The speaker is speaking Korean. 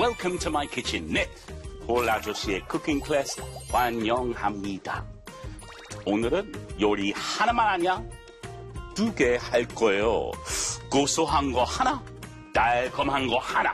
Welcome to my kitchen. 네, 폴 아저씨의 쿠킹 클래스 환영합니다. 오늘은 요리 하나만 아니야? 2개 할 거예요. 고소한 거 하나, 달콤한 거 하나.